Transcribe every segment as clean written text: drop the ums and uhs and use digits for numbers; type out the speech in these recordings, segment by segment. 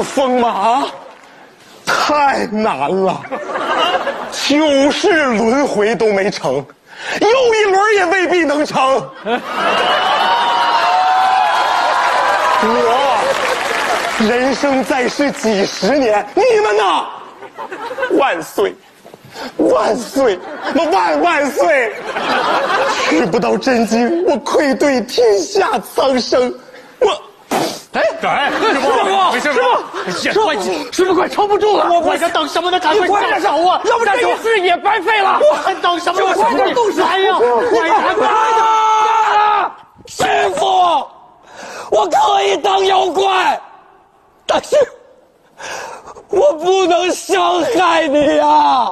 疯吗？啊，太难了，9世轮回都没成，又一轮也未必能成。我人生在世几十年，你们呢？万岁！万岁！万岁！取不到真经，我愧对天下苍生。我， 师傅快撑不住了！我这等什么呢？赶快下手啊！要不然这一世也白费了！我还等什么？快点动手！哎呀，快点！师傅，我可以当妖怪，但是我不能伤害你啊！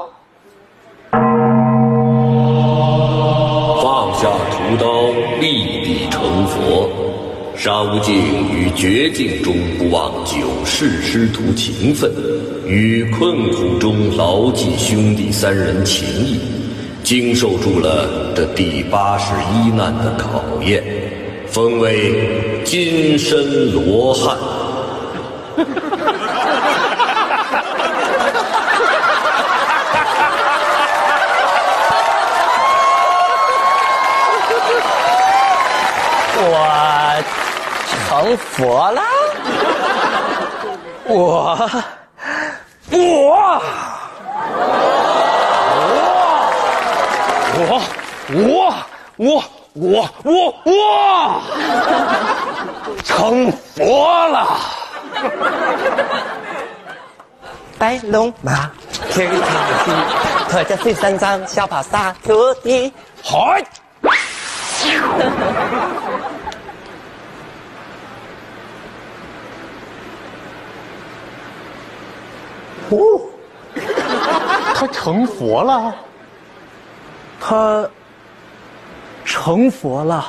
放下屠刀，立地成佛。沙悟净于绝境中不忘9世师徒情分，于困苦中牢记兄弟3人情谊，经受住了这第81难的考验，封为金身罗汉。 我成佛了，我成佛了。白龙马，骑着马匹，驮着水山上小跑撒土地。嗨！ 哦，他成佛了。 他成佛了。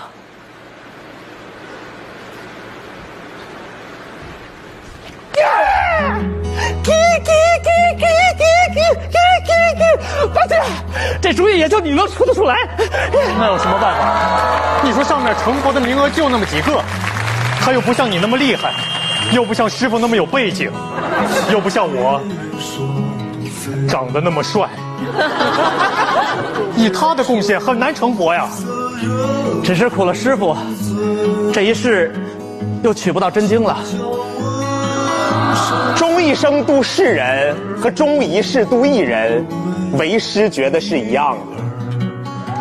八戒，这主意也就你能出得出来。 那有什么办法？你说上面成佛的名额就那么几个，他又不像你那么厉害，又不像师傅那么有背景，又不像我长得那么帅。以他的贡献很难成佛呀。 只是苦了师傅，这一世又取不到真经了。 终一生度世人和终一世度一人，为师觉得是一样的。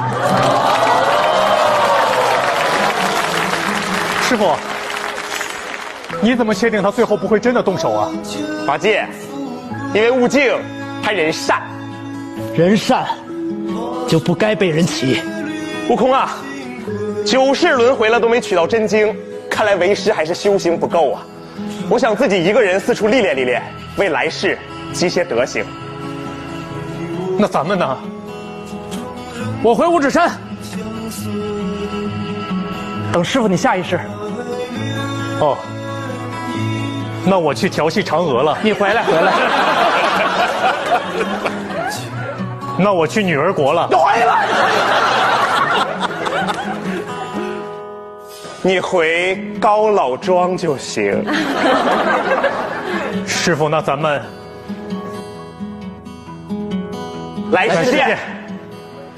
师傅，你怎么确定他最后不会真的动手啊？ 八戒，因为悟净他人善， 人善就不该被人欺。 悟空啊，9世轮回了都没取到真经，看来为师还是修行不够啊。我想自己一个人四处历练历练，为来世积些德行。 那咱们呢？ 我回五指山，等师傅你下一世。 哦，那我去调戏嫦娥了。 你回来。 那我去女儿国了。 回来。 你回高老庄就行。 师傅，那咱们来世见。